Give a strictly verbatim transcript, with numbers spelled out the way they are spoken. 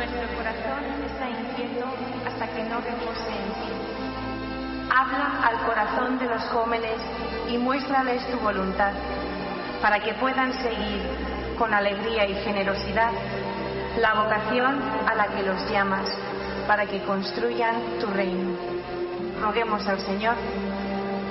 nuestro corazón está inquieto hasta que no repose en ti. Habla al corazón de los jóvenes y muéstrales tu voluntad, para que puedan seguir con alegría y generosidad la vocación a la que los llamas, para que construyan tu reino. Roguemos al Señor